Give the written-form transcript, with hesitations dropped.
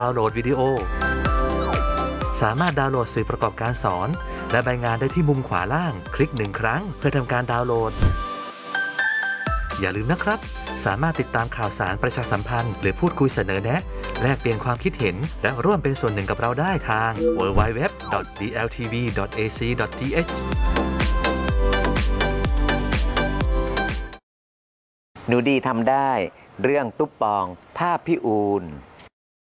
ดาวน์โหลดวิดีโอสามารถดาวน์โหลดสื่อประกอบการสอนและใบงานได้ที่มุมขวาล่างคลิก1ครั้งเพื่อทำการดาวน์โหลดอย่าลืมนะครับสามารถติดตามข่าวสารประชาสัมพันธ์หรือพูดคุยเสนอแนะแลกเปลี่ยนความคิดเห็นและร่วมเป็นส่วนหนึ่งกับเราได้ทาง www.dltv.ac.th หนูดีทำได้เรื่องตุ๊บปองภาพพี่อูน